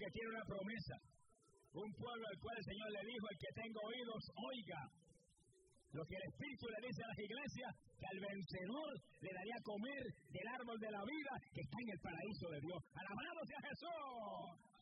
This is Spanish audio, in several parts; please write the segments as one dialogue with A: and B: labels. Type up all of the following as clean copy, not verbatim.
A: que tiene una promesa. Un pueblo al cual el Señor le dijo, el que tenga oídos, oiga. Lo que el Espíritu le dice a las iglesias, que al vencedor le daría a comer del árbol de la vida que está en el paraíso de Dios. ¡Alabado sea Jesús!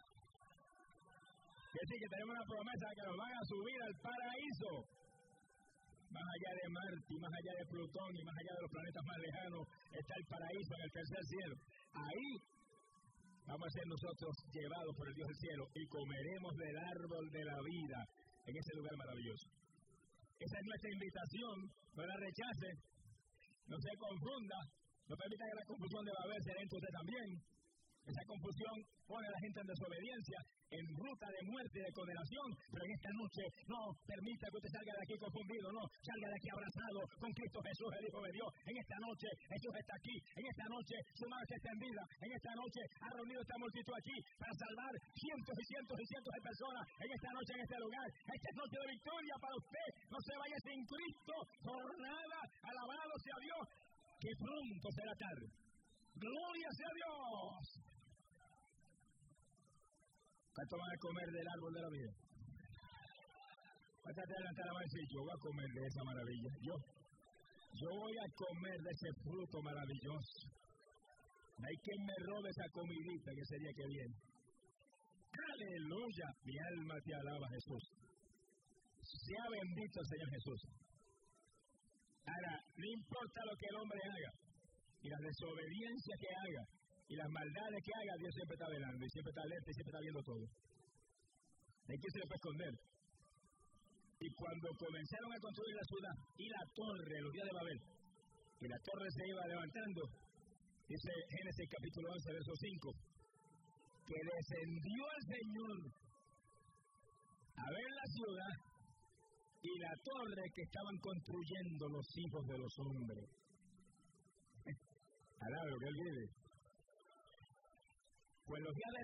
A: Es decir, que tenemos una promesa que nos van a subir al paraíso. Más allá de Marte, y más allá de Plutón, y más allá de los planetas más lejanos, está el paraíso en el tercer cielo. Ahí vamos a ser nosotros llevados por el Dios del cielo y comeremos del árbol de la vida en ese lugar maravilloso. Esa es nuestra invitación, no la rechace, no se confunda, no permita que la confusión de Babel se dé entre usted también. Esa confusión pone a la gente en desobediencia, en ruta de muerte y de condenación, pero en esta noche no permita que usted salga de aquí confundido, no, salga de aquí abrazado con Cristo Jesús, el Hijo de Dios. En esta noche Jesús está aquí, en esta noche su mano está extendida, en esta noche ha reunido esta multitud aquí para salvar cientos y cientos y cientos de personas en esta noche, en este lugar. Esta es noche de victoria para usted, no se vaya sin Cristo por nada, alabado sea Dios, que pronto será tarde. ¡Gloria sea Dios! ¿Cuánto van a comer del árbol de la vida? ¿Cuánto te adelantar la mano y decir, yo voy a comer de esa maravilla? Yo voy a comer de ese fruto maravilloso. No hay quien me robe esa comidita en ese día que viene. ¡Aleluya! Mi alma te alaba, Jesús. Sea bendito el Señor Jesús. Ahora, no importa lo que el hombre haga, y la desobediencia que haga, y las maldades que haga, Dios siempre está velando, y siempre está alerta, y siempre está viendo todo. ¿De qué se le puede esconder? Y cuando comenzaron a construir la ciudad, y la torre, los días de Babel, y la torre se iba levantando, dice Génesis capítulo 11, verso 5, que descendió el Señor a ver la ciudad, y la torre que estaban construyendo los hijos de los hombres. Alaba lo que él vive. Pues en los días de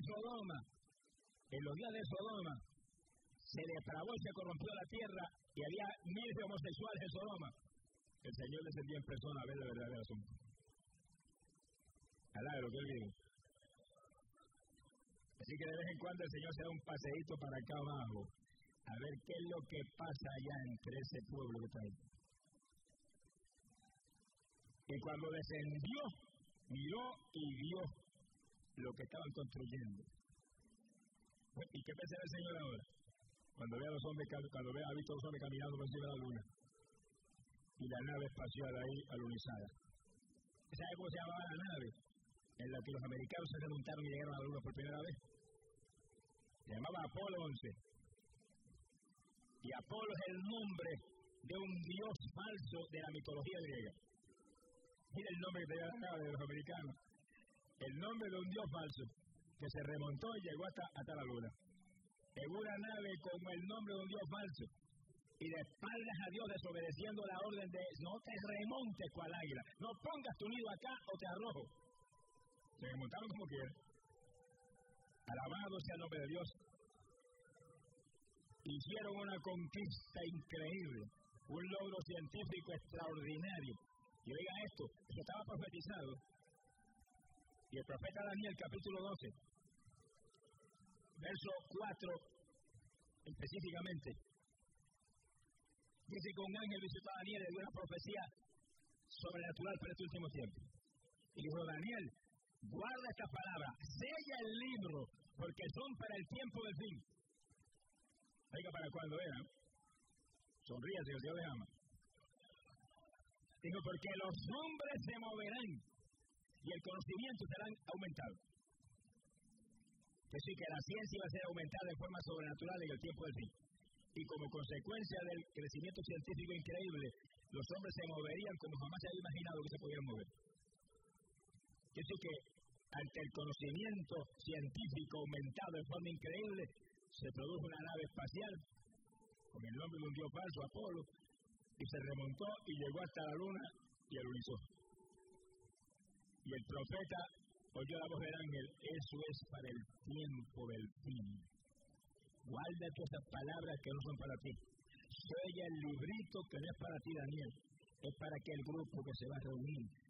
A: Sodoma, se depravó y se corrompió la tierra y había miles de homosexuales en Sodoma. El Señor descendió en persona a ver la verdad del asunto. Alaba lo que él vive. Así que de vez en cuando el Señor se da un paseíto para acá abajo a ver qué es lo que pasa allá entre ese pueblo que está ahí. Y cuando descendió, miró y vio lo que estaban construyendo. ¿Y qué pensará el Señor ahora? Cuando vea a los hombres, ha visto a los hombres caminando por encima de la luna. Y la nave espacial ahí alunizada. ¿Sabe cómo se llamaba la nave? En la que los americanos se remontaron y llegaron a la luna por primera vez. Se llamaba Apolo 11. Y Apolo es el nombre de un dios falso de la mitología griega. Mira el nombre que te da la nave de los americanos. El nombre de un dios falso que se remontó y llegó hasta la luna. En una nave como el nombre de un dios falso. Y de espaldas a Dios desobedeciendo la orden de no te remontes cual águila. No pongas tu nido acá o te arrojo. Se remontaron como quieran. Alabado sea el nombre de Dios. Hicieron una conquista increíble. Un logro científico extraordinario. Y oigan esto estaba profetizado. Y el profeta Daniel, capítulo 12, verso 4, específicamente, dice que un ángel visitó a Daniel y le dio una profecía sobrenatural para este último tiempo. Y dijo, Daniel, guarda esta palabra, sella el libro, porque son para el tiempo del fin. Oiga, ¿para cuándo era? Sonríe, si Dios le ama. Dijo, porque los hombres se moverán y el conocimiento será aumentado. Es decir, que la ciencia iba a ser aumentada de forma sobrenatural en el tiempo del fin. Y como consecuencia del crecimiento científico increíble, los hombres se moverían como jamás se había imaginado que se pudieran mover. Es decir, que ante el conocimiento científico aumentado de forma increíble, se produjo una nave espacial con el nombre de un dios falso, Apolo, y se remontó y llegó hasta la luna y alunizó. Y el profeta oyó la voz del ángel, eso es para el tiempo del fin. Guarda todas esas palabras que no son para ti. Sella el librito que no es para ti, Daniel. Es para aquel grupo que se va a reunir